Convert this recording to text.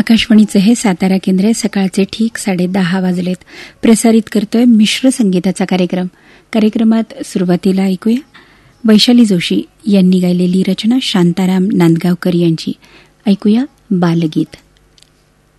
आकाशवाणीचे हे सातारा केंद्र आहे. सकाळचे ठीक 10:30 वाजलेत. प्रसारित करतोय मिश्र संगीताचा कार्यक्रम. कार्यक्रमात सुरुवातीला ऐकूया वैशाली जोशी यांनी गायलेली रचना शांताराम नांदगावकर यांची. ऐकूया बालगीत.